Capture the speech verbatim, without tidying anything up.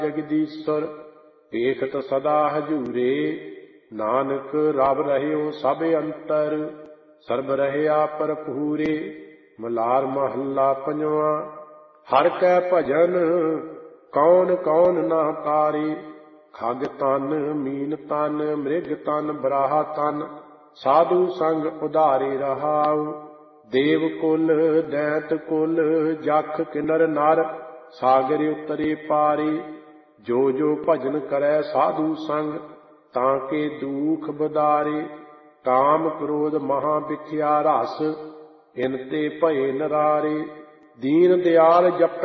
ਜਗਦੀਸ਼ਰ ਵੇਖਤ ਸਦਾ ਹਜੂਰੇ। ਨਾਨਕ ਰਬ ਰਹਿਓ ਸਭ ਅੰਤਰ ਸਰਬ ਰਹਿਆ ਭਰਪੂਰੇ। ਮਲਾਰ ਮਹੱਲਾ ਪੰਜਵਾਂ। ਹਰਿ ਕੈ ਭਜਨ ਕੌਣ ਕੌਣ ਨਾ ਕਾਰੇ। ਖਗ ਤਨ ਮੀਨ ਤਨ ਮ੍ਰਿਗ ਤਨ ਬਰਾਹਾ ਤਨ ਸਾਧੂ ਸੰਗ ਉਧਾਰੇ ਰਹਾਉ। ਦੇਵ ਕੁਲ ਦੈਤ ਕੁਲ ਜਖ ਕਿਨਰ ਨਰ ਸਾਗਰ ਉਤਰੇ ਪਾਰੇ। ਜੋ ਜੋ ਭਜਨ ਕਰੈ ਸਾਧੂ ਸੰਗ ਤਾਂ ਕੇ ਦੂਖ ਬਦਾਰੇ। ਕਾਮ ਕ੍ਰੋਧ ਮਹਾ ਵਿਖਿਆ ਰਸ ਇਨ ਤੇ ਭਏ ਨਰਾਰੇ। ਦੀਨ ਦਿਆਲ ਜਪ